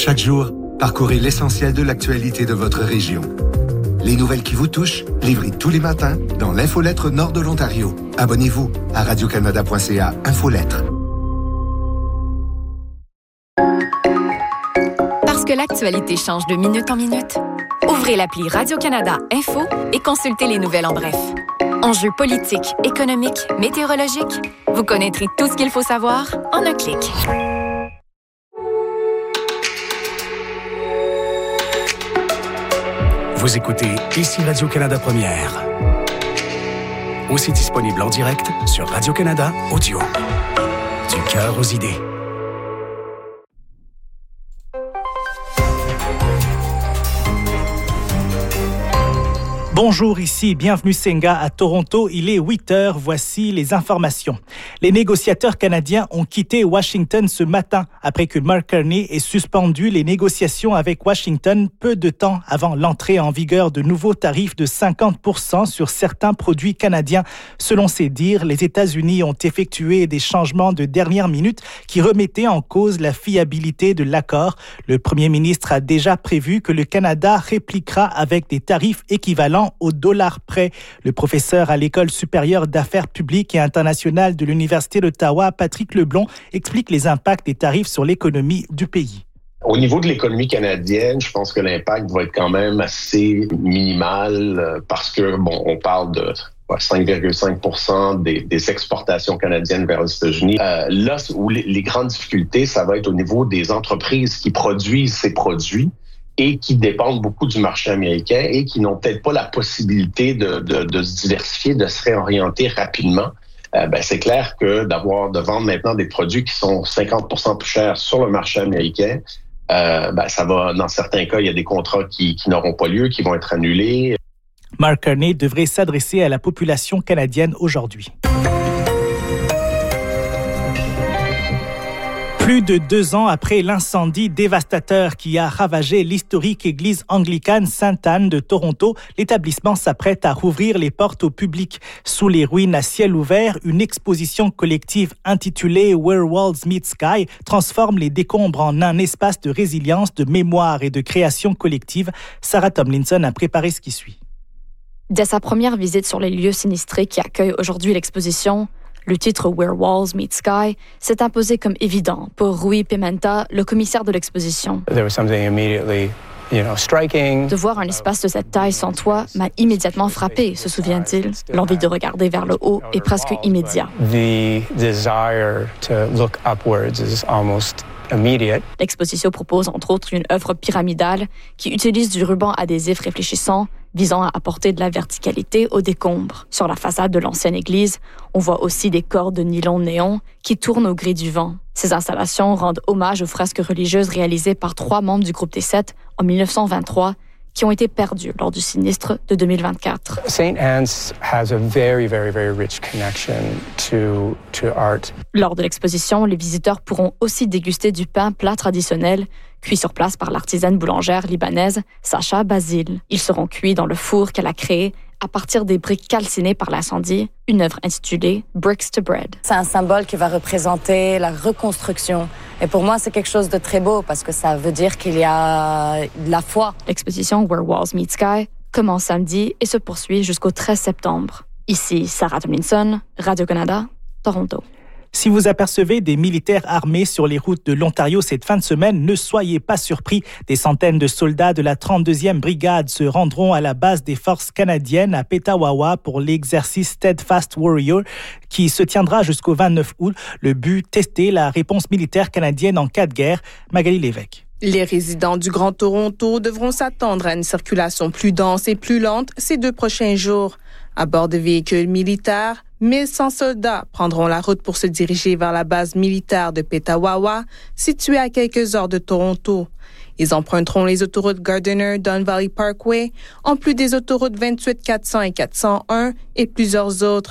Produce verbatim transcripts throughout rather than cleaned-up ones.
Chaque jour, parcourez l'essentiel de l'actualité de votre région. Les nouvelles qui vous touchent, livrées tous les matins dans l'infolettre Nord de l'Ontario. Abonnez-vous à radio canada point c a Infolettre. Parce que l'actualité change de minute en minute, ouvrez l'appli Radio-Canada Info et consultez les nouvelles en bref. Enjeux politiques, économiques, météorologiques, vous connaîtrez tout ce qu'il faut savoir en un clic. Vous écoutez ici Radio-Canada Première. Aussi disponible en direct sur Radio-Canada Audio. Du cœur aux idées. Bonjour, ici, bienvenue Senga à Toronto. Il est huit heures, voici les informations. Les négociateurs canadiens ont quitté Washington ce matin après que Mark Carney ait suspendu les négociations avec Washington peu de temps avant l'entrée en vigueur de nouveaux tarifs de cinquante pour cent sur certains produits canadiens. Selon ses dires, les États-Unis ont effectué des changements de dernière minute qui remettaient en cause la fiabilité de l'accord. Le premier ministre a déjà prévu que le Canada répliquera avec des tarifs équivalents au dollar près. Le professeur à l'École supérieure d'affaires publiques et internationales de l'Université d'Ottawa, Patrick Leblond, explique les impacts des tarifs sur l'économie du pays. Au niveau de l'économie canadienne, je pense que l'impact va être quand même assez minimal parce que, bon, on parle de cinq virgule cinq pour cent des, des exportations canadiennes vers les États-Unis. Euh, là où les, les grandes difficultés, ça va être au niveau des entreprises qui produisent ces produits et qui dépendent beaucoup du marché américain et qui n'ont peut-être pas la possibilité de, de, de se diversifier, de se réorienter rapidement. Euh, ben, c'est clair que d'avoir de vendre maintenant des produits qui sont cinquante pour cent plus chers sur le marché américain, euh, ben, ça va, dans certains cas, il y a des contrats qui, qui n'auront pas lieu, qui vont être annulés. Mark Carney devrait s'adresser à la population canadienne aujourd'hui. Plus de deux ans après l'incendie dévastateur qui a ravagé l'historique église anglicane Sainte-Anne de Toronto, l'établissement s'apprête à rouvrir les portes au public. Sous les ruines à ciel ouvert, une exposition collective intitulée Where Walls Meet Sky transforme les décombres en un espace de résilience, de mémoire et de création collective. Sarah Tomlinson a préparé ce qui suit. Dès sa première visite sur les lieux sinistrés qui accueillent aujourd'hui l'exposition, le titre « Where Walls Meet Sky » s'est imposé comme évident pour Rui Pimenta, le commissaire de l'exposition. There was something immediately, you know, striking. De voir un espace de cette taille sans toit m'a immédiatement frappé, se souvient-il. L'envie de regarder vers le haut est presque immédiat. The desire to look upwards is almost immediate. L'exposition propose entre autres une œuvre pyramidale qui utilise du ruban adhésif réfléchissant visant à apporter de la verticalité aux décombres. Sur la façade de l'ancienne église, on voit aussi des cordes de nylon néon qui tournent au gré du vent. Ces installations rendent hommage aux fresques religieuses réalisées par trois membres du groupe des Sept en dix-neuf cent vingt-trois qui ont été perdus lors du sinistre de deux mille vingt-quatre. Saint Anne's has a very, very, very rich connection to, to art. Lors de l'exposition, les visiteurs pourront aussi déguster du pain plat traditionnel cuit sur place par l'artisane boulangère libanaise Sacha Basile. Ils seront cuits dans le four qu'elle a créé à partir des briques calcinées par l'incendie, une œuvre intitulée Bricks to Bread. C'est un symbole qui va représenter la reconstruction. Et pour moi, c'est quelque chose de très beau parce que ça veut dire qu'il y a de la foi. L'exposition Where Walls Meet Sky commence samedi et se poursuit jusqu'au treize septembre. Ici, Sarah Tomlinson, Radio-Canada, Toronto. Si vous apercevez des militaires armés sur les routes de l'Ontario cette fin de semaine, ne soyez pas surpris. Des centaines de soldats de la trente-deuxième brigade se rendront à la base des forces canadiennes à Petawawa pour l'exercice Steadfast Warrior qui se tiendra jusqu'au vingt-neuf août. Le but, tester la réponse militaire canadienne en cas de guerre. Magali Lévesque. Les résidents du Grand Toronto devront s'attendre à une circulation plus dense et plus lente ces deux prochains jours. À bord de véhicules militaires, mille cent soldats prendront la route pour se diriger vers la base militaire de Petawawa, située à quelques heures de Toronto. Ils emprunteront les autoroutes Gardiner, Don Valley Parkway, en plus des autoroutes vingt-huit, quatre cents et quatre cent un et plusieurs autres.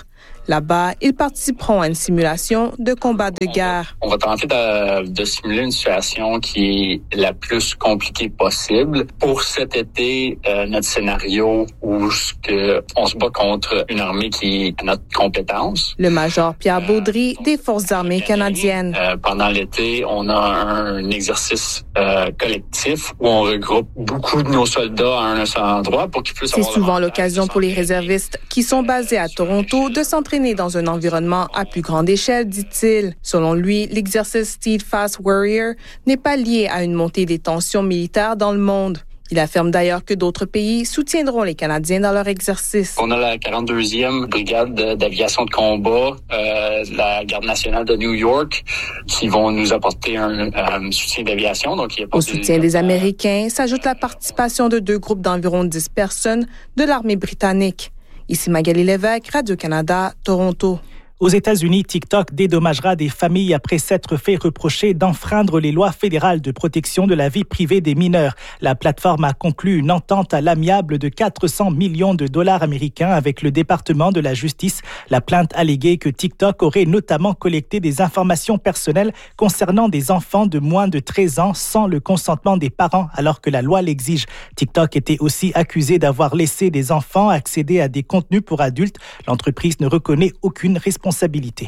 Là-bas, ils participeront à une simulation de combat de guerre. On va tenter de, de simuler une situation qui est la plus compliquée possible. Pour cet été, euh, notre scénario où que on se bat contre une armée qui est à notre compétence. Le major Pierre Baudry des Forces armées canadiennes. Euh, pendant l'été, on a un exercice euh, collectif où on regroupe beaucoup de nos soldats à un seul endroit pour qu'ils puissent C'est avoir souvent l'occasion pour les réservistes qui sont basés à Toronto de s'entraîner dans un environnement à plus grande échelle, dit-il. Selon lui, l'exercice Steadfast Warrior n'est pas lié à une montée des tensions militaires dans le monde. Il affirme d'ailleurs que d'autres pays soutiendront les Canadiens dans leur exercice. On a la quarante-deuxième brigade d'aviation de combat, euh, la Garde nationale de New York, qui vont nous apporter un, un soutien d'aviation. Donc, il y a pas Au de... soutien des Américains s'ajoute la participation de deux groupes d'environ dix personnes de l'armée britannique. Ici Magali Lévesque, Radio-Canada, Toronto. Aux États-Unis, TikTok dédommagera des familles après s'être fait reprocher d'enfreindre les lois fédérales de protection de la vie privée des mineurs. La plateforme a conclu une entente à l'amiable de quatre cents millions de dollars américains avec le département de la justice. La plainte alléguait que TikTok aurait notamment collecté des informations personnelles concernant des enfants de moins de treize ans sans le consentement des parents alors que la loi l'exige. TikTok était aussi accusé d'avoir laissé des enfants accéder à des contenus pour adultes. L'entreprise ne reconnaît aucune responsabilité. Responsabilité.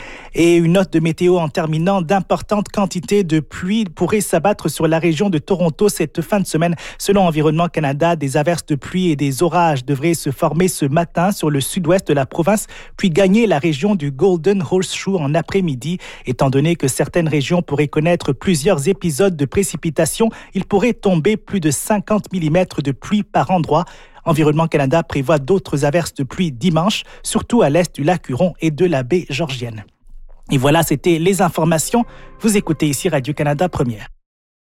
Et une note de météo en terminant, d'importantes quantités de pluie pourraient s'abattre sur la région de Toronto cette fin de semaine. Selon Environnement Canada, des averses de pluie et des orages devraient se former ce matin sur le sud-ouest de la province, puis gagner la région du Golden Horseshoe en après-midi. Étant donné que certaines régions pourraient connaître plusieurs épisodes de précipitations, il pourrait tomber plus de cinquante millimètres de pluie par endroit. Environnement Canada prévoit d'autres averses de pluie dimanche, surtout à l'est du lac Huron et de la baie Georgienne. Et voilà, c'était les informations. Vous écoutez ici Radio-Canada Première.